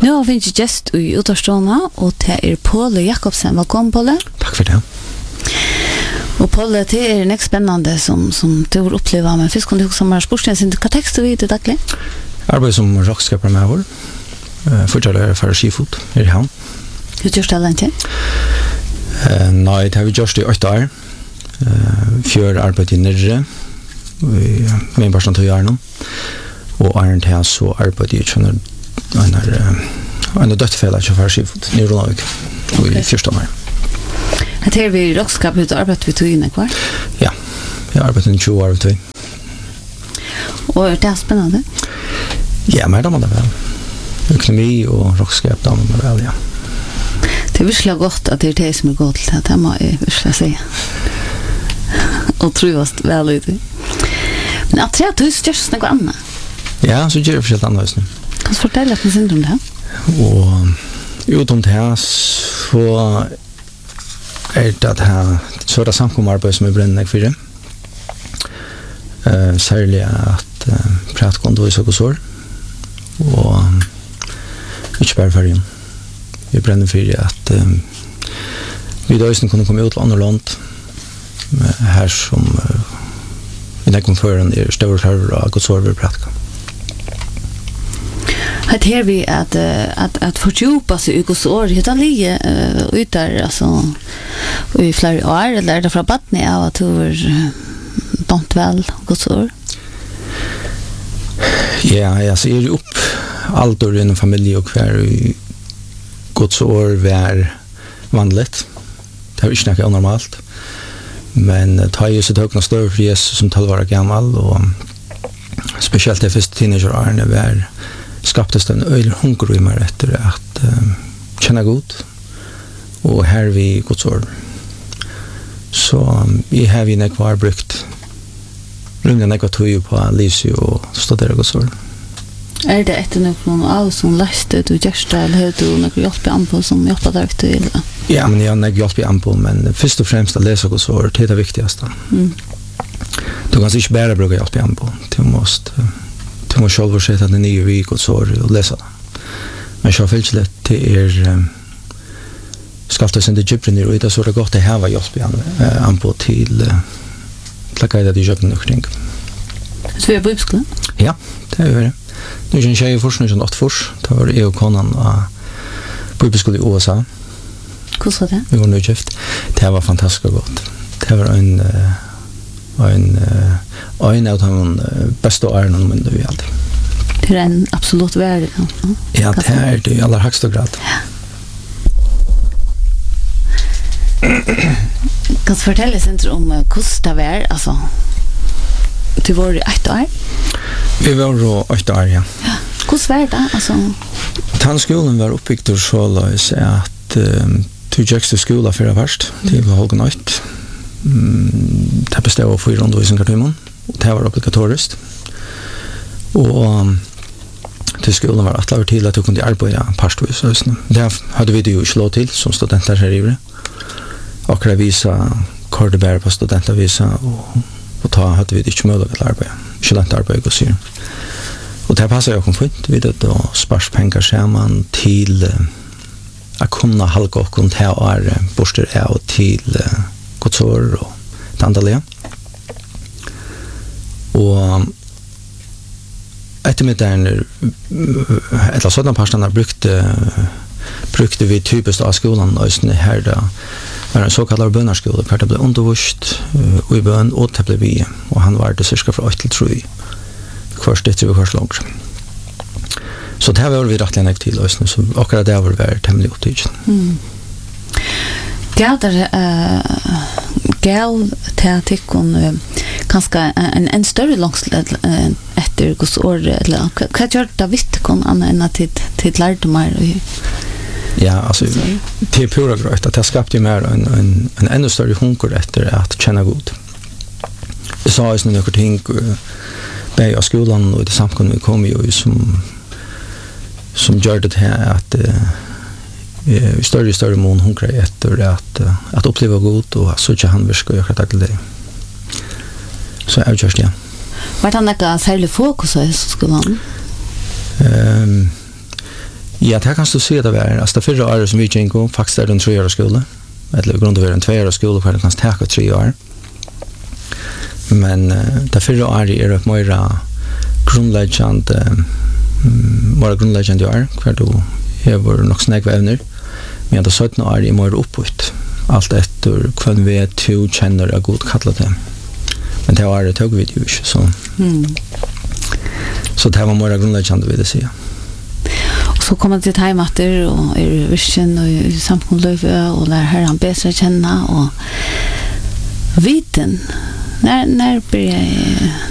Nu har vi en gest i Utterstående, og det Paul Jakobsen. Velkommen, Paul. Takk for det. Og Paul, det nek spennende som du har opplevd, men først kan du huske om spørsmålet, hva tekst du vet i daglig? Arbeid som rockskaper med vår. Fortsatt for skifot i havn. Hur gjør det den til? Nei, det har vi gjort i 8 år. 4 arbeid i nærre, med bare sånn 2 år nå. Og Arne til så arbeid i en døttefelle til for skifot i Ronavik i 1. år. Her vi rockskap ut og arbeid vi tog inn, ikke? Ja, jeg har arbeidet i 20 år til. Og det spennende? Ja, men da må det vel. Økonomi og rockskap, da må det vel, ja. Det virkelig godt at det det som godt til det, det må jeg virkelig si. Og trivast vel ut i. Men jeg tror at du størst noe annet. Ja, så gjør jeg forskjellig annet. Kan du fortelle litt om det? Og utom det her, så det at så det samkommarbeid som brenner for det. Særlig at pratkon og så og ikke bare for det. Vi brenner for at vi da kunne komme ut til andre land her som vi nekker for en større server og godsår vi pratka. Her vi at fordjupa seg i godsår, det ligger ut der, altså, i flere år, eller det fra Batni av at du var dont vel godsår? Ja, jeg ser opp alt og innen familie og hver godsår var vanligt. Det har ikke noe normalt. Men ta i seg tøkene større for Jesus som 12 år gammel, og spesielt det første teenagerårene var skaptes den øyler hunger i meg etter at kjenne godt, og her vi godsår. Så jeg har vi nekvar brukt rymlig nekvar tog på Lisi og studere godsår. Det etter noen av som leste du gjørste, eller har du noen hjelp i anpå som hjelper deg til? Ja, men jeg har noen hjelp i anpå, men først og fremst å lese godsår, det det viktigste. Du kan ikke bare bruke hjelp i anpå, du må selv se at det nye vi godsår og lese det. Men så føles det til skal det sende djupere og det så det godt å hava hjelp i anpå til guide de kjøpene og ting. Så vi er på Bibelskolen? Ja, det er vi. Nu är jag i forskning som 8 fors. Det var jag och konan på Bibelskolan i USA. Hur så det? Vi var nu gift. Det var fantastiskt gott. Det var en av de bästa åren men vi alltid. Det är en absolut värde. Ja, det är det i allra högsta grad. Ja. Kan du fortelle oss om hur det var, alltså? Du var i 8 år? Vi var då 8 år, ja. Hur var det, alltså? Tannskolen var uppbyggt och så lös att du gick till skolan för först till halv 8. Det bestod av 4 undervisningstimmar och det var obligatoriskt. Och till skolan var att lära till att du kunde arbeta parstvis. Det hade vi ju slå till som studenter här i Ivre. Och visa kortebär på studentervisa och ta hade vi inte möjlighet att arbeta. Studentarbete och så. Och det passar jag konflikt vid det då spars pengar samman till att kunna halka och kunna ta borster av till godsår och tandaliga. Och eftermiddagen eller sådana pastorna brukte vi typiskt av skolan och här då var en så kallad bönarskola för det blev undervist och i bön och det blev vi och han var det cirka från 8 till 3 kvart det vi kvart långt. Så det här var vi rättligen ägt till oss så akkurat det var det tämligen upptidgen. Ja, där gav teatikon kanske en större långsled efter godsår eller vad gör det vitt kon annan till lärdomar och ja, alltså det är pura gröt att jag skapade mer en ännu större hunger efter att känna god. Jag sa ju några ting bei av skolan och det samkom vi kom ju som gör det här att större mån hungrar efter att uppleva god och så inte han vill ska göra det till det. Så jag just ja. Var det något särskilt fokus i skolan? Ja, det kan du se det var. Alltså det förra året som vi gick in faktiskt är det en 3-årig skola. Eller grund av en 2-årig skola för det kan ta 3 år. Men det förra året är det mer grundläggande år, för du har nog snägva evner. Men det 17 år är mer uppåt. Allt efter vad vi to känner är god kallat det. Men det var det tog vi ju inte så. Så det var mer grundläggande vill jag säga. Och så kommer till hemmater och är vision och i samkomlöve och lär herran bättre känna och viten. När börjar